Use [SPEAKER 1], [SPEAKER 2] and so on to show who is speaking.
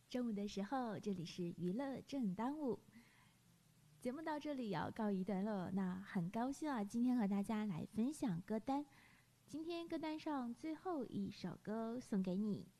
[SPEAKER 1] 中午的时候，这里是娱乐正当午，节目到这里要告一段落。那很高兴啊，今天和大家来分享歌单。今天歌单上最后一首歌送给你，